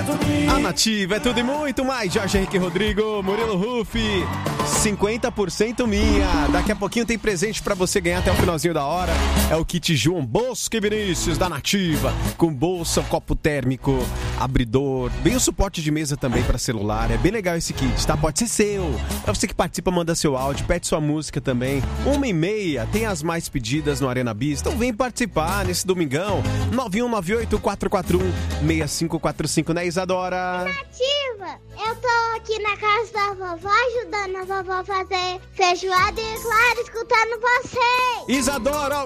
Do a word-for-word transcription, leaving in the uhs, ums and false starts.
A Nativa é tudo e muito mais. Jorge Henrique Rodrigo, Murilo Rufi, cinquenta por cento minha. Daqui a pouquinho tem presente pra você ganhar até o finalzinho da hora. É o kit João Bosco e Vinícius da Nativa, com bolsa, copo térmico, abridor, bem o suporte de mesa também pra celular. É bem legal esse kit, tá? Pode ser seu. Pra você que participa, manda seu áudio, pede sua música também. Uma e meia, tem as mais pedidas no Arena Bis. Então vem participar nesse domingão. nove um nove oito, quatro quatro um, seis cinco quatro cinco, né, Isadora? Nativa, eu tô aqui na casa da vovó, ajudando a vovó a fazer feijoada e, claro, escutando vocês. Isadora,